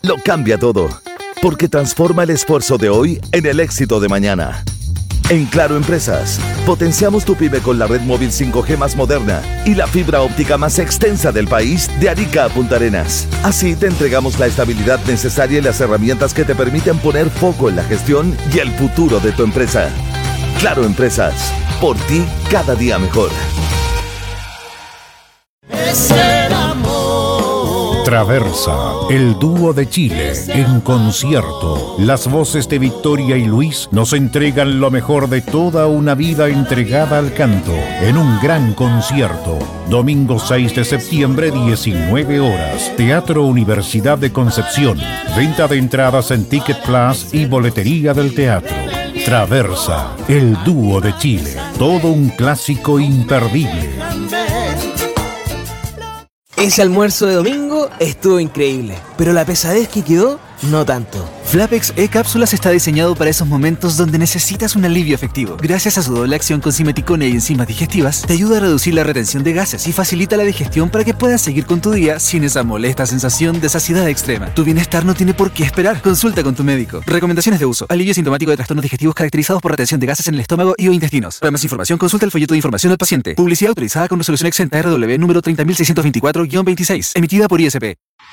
lo cambia todo, porque transforma el esfuerzo de hoy en el éxito de mañana. En Claro Empresas, potenciamos tu pyme con la red móvil 5G más moderna y la fibra óptica más extensa del país de Arica a Punta Arenas. Así te entregamos la estabilidad necesaria y las herramientas que te permiten poner foco en la gestión y el futuro de tu empresa. Claro Empresas, por ti cada día mejor. Es el amor. Traversa, el dúo de Chile, en concierto. Las voces de Victoria y Luis nos entregan lo mejor de toda una vida entregada al canto, en un gran concierto. Domingo 6 de septiembre, 19 horas. Teatro Universidad de Concepción. Venta de entradas en Ticket Plus y boletería del teatro. Traversa, el dúo de Chile. Todo un clásico imperdible. Ese almuerzo de domingo estuvo increíble, pero la pesadez que quedó, no tanto. Flapex E-Cápsulas está diseñado para esos momentos donde necesitas un alivio efectivo. Gracias a su doble acción con simeticona y enzimas digestivas, te ayuda a reducir la retención de gases y facilita la digestión para que puedas seguir con tu día sin esa molesta sensación de saciedad extrema. Tu bienestar no tiene por qué esperar. Consulta con tu médico. Recomendaciones de uso. Alivio sintomático de trastornos digestivos caracterizados por retención de gases en el estómago y o intestinos. Para más información, consulta el folleto de información al paciente. Publicidad autorizada con resolución exenta RW número 30624-26, emitida por ISP.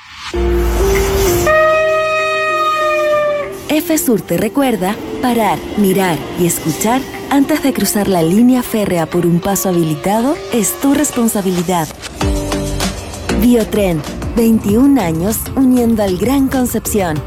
FSUR te recuerda parar, mirar y escuchar antes de cruzar la línea férrea por un paso habilitado es tu responsabilidad. Biotren, 21 años uniendo al Gran Concepción.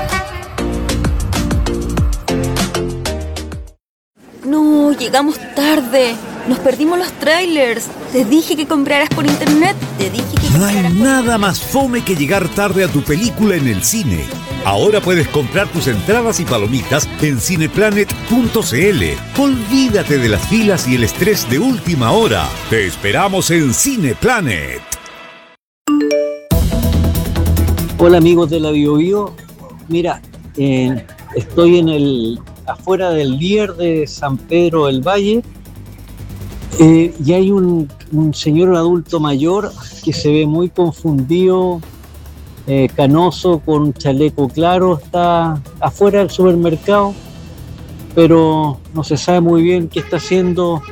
No, llegamos tarde. Nos perdimos los trailers. Te dije que compraras por internet. No hay nada más fome que llegar tarde a tu película en el cine. Ahora puedes comprar tus entradas y palomitas en cineplanet.cl. Olvídate de las filas y el estrés de última hora. Te esperamos en Cineplanet. Hola amigos de la BioBio. Mira, estoy afuera del Lier de San Pedro del Valle. Y hay un señor adulto mayor que se ve muy confundido, canoso, con un chaleco claro, está afuera del supermercado, pero no se sabe muy bien qué está haciendo.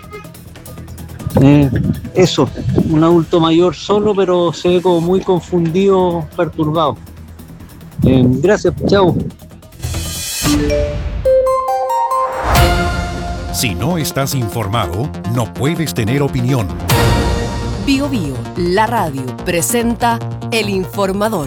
Eso, un adulto mayor solo, pero se ve como muy confundido, perturbado. Gracias, chao. Si no estás informado, no puedes tener opinión. BioBio, la radio, presenta El Informador.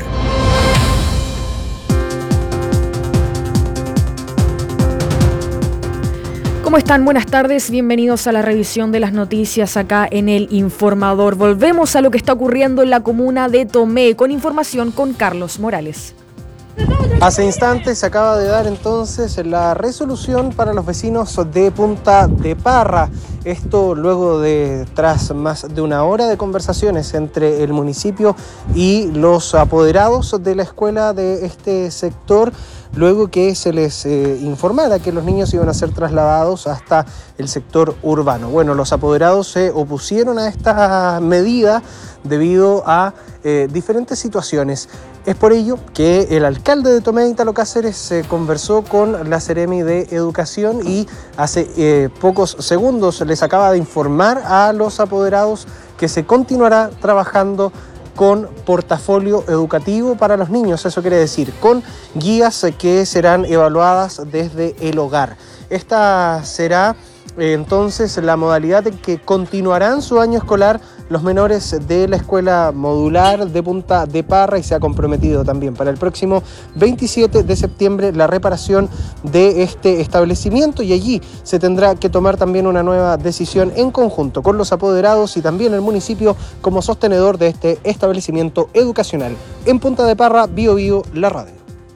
¿Cómo están? Buenas tardes, bienvenidos a la revisión de las noticias acá en El Informador. Volvemos a lo que está ocurriendo en la comuna de Tomé, con información con Carlos Morales. Hace instantes se acaba de dar entonces la resolución para los vecinos de Punta de Parra. Esto luego tras más de una hora de conversaciones entre el municipio y los apoderados de la escuela de este sector, luego que se les informara que los niños iban a ser trasladados hasta el sector urbano. Bueno, los apoderados se opusieron a esta medida debido a diferentes situaciones. Es por ello que el alcalde de Tomé, Ítalo Cáceres, conversó con la Seremi de Educación y hace pocos segundos les acaba de informar a los apoderados que se continuará trabajando con portafolio educativo para los niños. Eso quiere decir con guías que serán evaluadas desde el hogar. Esta será entonces la modalidad en que continuarán su año escolar los menores de la escuela modular de Punta de Parra, y se ha comprometido también para el próximo 27 de septiembre la reparación de este establecimiento, y allí se tendrá que tomar también una nueva decisión en conjunto con los apoderados y también el municipio como sostenedor de este establecimiento educacional. En Punta de Parra, BioBio, la radio.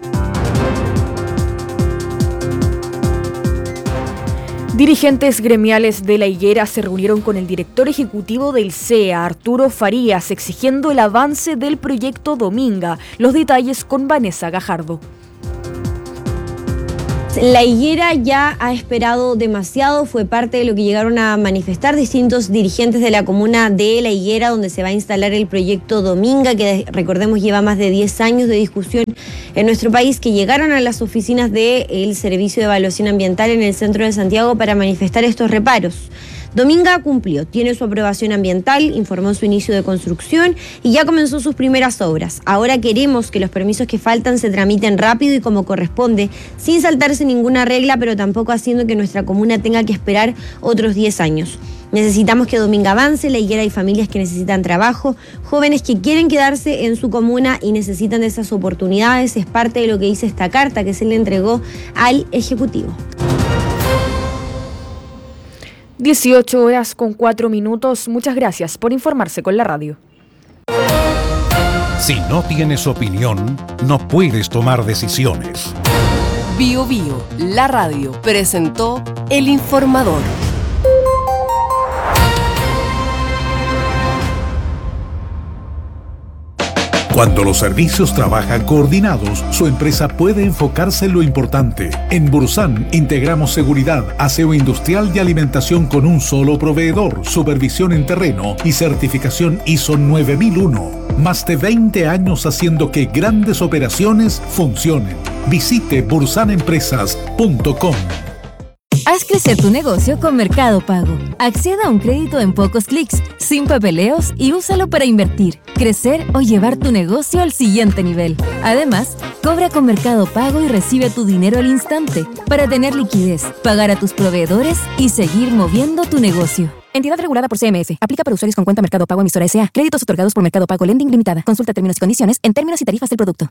Dirigentes gremiales de La Higuera se reunieron con el director ejecutivo del CEA, Arturo Farías, exigiendo el avance del proyecto Dominga. Los detalles con Vanessa Gajardo. La higuera ya ha esperado demasiado, fue parte de lo que llegaron a manifestar distintos dirigentes de la comuna de La Higuera, donde se va a instalar el proyecto Dominga, que recordemos lleva más de 10 años de discusión en nuestro país, que llegaron a las oficinas del Servicio de Evaluación Ambiental en el centro de Santiago para manifestar estos reparos. Dominga cumplió, tiene su aprobación ambiental, informó su inicio de construcción y ya comenzó sus primeras obras. Ahora queremos que los permisos que faltan se tramiten rápido y como corresponde, sin saltarse ninguna regla, pero tampoco haciendo que nuestra comuna tenga que esperar otros 10 años. Necesitamos que Dominga avance. La Higuera hay familias que necesitan trabajo, jóvenes que quieren quedarse en su comuna y necesitan de esas oportunidades. Es parte de lo que dice esta carta que se le entregó al Ejecutivo. 18:04. Muchas gracias por informarse con la radio. Si no tienes opinión, no puedes tomar decisiones. Bio Bio, la radio, presentó El Informador. Cuando los servicios trabajan coordinados, su empresa puede enfocarse en lo importante. En Bursan integramos seguridad, aseo industrial y alimentación con un solo proveedor, supervisión en terreno y certificación ISO 9001. Más de 20 años haciendo que grandes operaciones funcionen. Visite bursanempresas.com. Haz crecer tu negocio con Mercado Pago. Acceda a un crédito en pocos clics, sin papeleos y úsalo para invertir, crecer o llevar tu negocio al siguiente nivel. Además, cobra con Mercado Pago y recibe tu dinero al instante para tener liquidez, pagar a tus proveedores y seguir moviendo tu negocio. Entidad regulada por CMF. Aplica para usuarios con cuenta Mercado Pago emisora S.A. Créditos otorgados por Mercado Pago Lending Limitada. Consulta términos y condiciones en términos y tarifas del producto.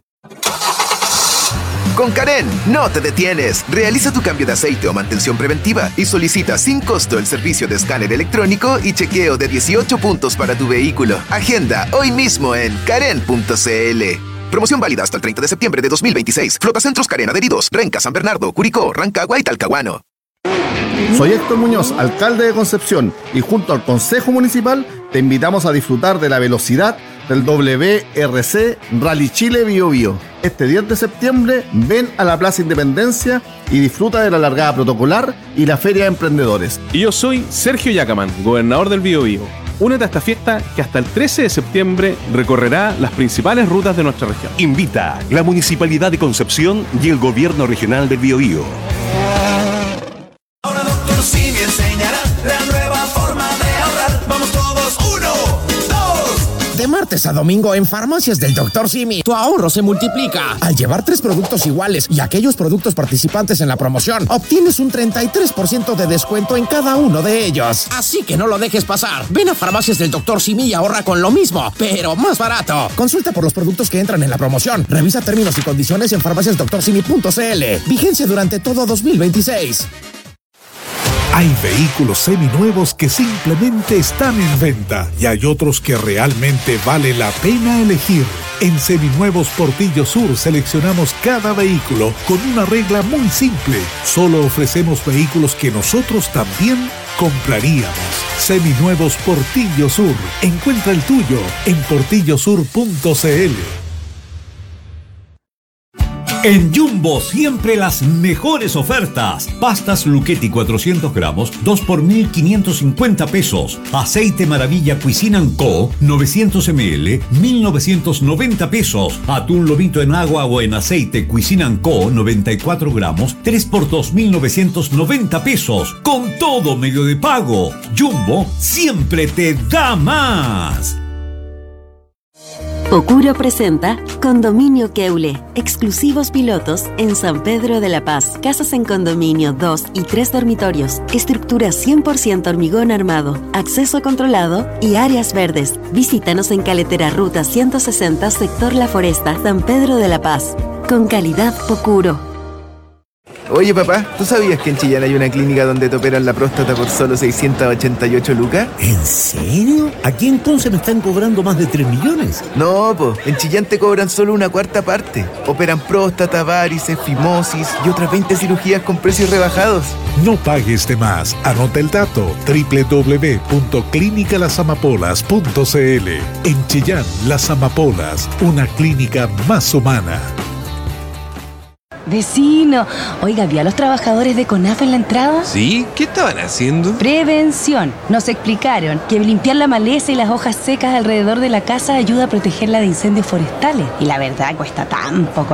Con Karen, no te detienes. Realiza tu cambio de aceite o mantención preventiva y solicita sin costo el servicio de escáner electrónico y chequeo de 18 puntos para tu vehículo. Agenda hoy mismo en karen.cl. Promoción válida hasta el 30 de septiembre de 2026. Flotacentros Karen adheridos. Renca, San Bernardo, Curicó, Rancagua y Talcahuano. Soy Héctor Muñoz, alcalde de Concepción, y junto al Consejo Municipal te invitamos a disfrutar de la velocidad del WRC Rally Chile Bio Bio. Este 10 de septiembre ven a la Plaza Independencia y disfruta de la largada protocolar y la Feria de Emprendedores. Y yo soy Sergio Yacaman, gobernador del Bio Bio. Únete a esta fiesta que hasta el 13 de septiembre recorrerá las principales rutas de nuestra región. Invita la Municipalidad de Concepción y el Gobierno Regional del Bio Bio. Ahora Dr. Simi enseñará la nueva forma de ahorrar. Vamos todos, 1, 2. De martes a domingo en Farmacias del Dr. Simi, tu ahorro se multiplica. Al llevar 3 productos iguales y aquellos productos participantes en la promoción, obtienes un 33% de descuento en cada uno de ellos. Así que no lo dejes pasar. Ven a Farmacias del Dr. Simi y ahorra con lo mismo, pero más barato. Consulta por los productos que entran en la promoción. Revisa términos y condiciones en farmaciasdoctorsimi.cl. Vigencia durante todo 2026. Hay vehículos seminuevos que simplemente están en venta y hay otros que realmente vale la pena elegir. En Seminuevos Portillo Sur seleccionamos cada vehículo con una regla muy simple. Solo ofrecemos vehículos que nosotros también compraríamos. Seminuevos Portillo Sur. Encuentra el tuyo en portillosur.cl. En Jumbo siempre las mejores ofertas. Pastas Lucchetti 400 gramos, 2 por 1.550 pesos. Aceite Maravilla Cuisine & Co, 900 ml, 1.990 pesos. Atún lomito en agua o en aceite Cuisine & Co, 94 gramos, 3 por 2.990 pesos. Con todo medio de pago. Jumbo siempre te da más. Pocuro presenta Condominio Keule, exclusivos pilotos en San Pedro de la Paz. Casas en condominio, 2 y 3 dormitorios, estructura 100% hormigón armado, acceso controlado y áreas verdes. Visítanos en Caletera Ruta 160, sector La Foresta, San Pedro de la Paz. Con calidad Pocuro. Oye papá, ¿tú sabías que en Chillán hay una clínica donde te operan la próstata por solo 688 lucas? ¿En serio? Aquí entonces me están cobrando más de 3 millones. No, po, en Chillán te cobran solo una cuarta parte. Operan próstata, varices, fimosis y otras 20 cirugías con precios rebajados. No pagues de más. Anota el dato: www.clinicalasamapolas.cl. En Chillán, Las Amapolas, una clínica más humana. Vecino, oiga, ¿vio a los trabajadores de CONAF en la entrada? Sí, ¿qué estaban haciendo? Prevención. Nos explicaron que limpiar la maleza y las hojas secas alrededor de la casa ayuda a protegerla de incendios forestales. Y la verdad cuesta tan poco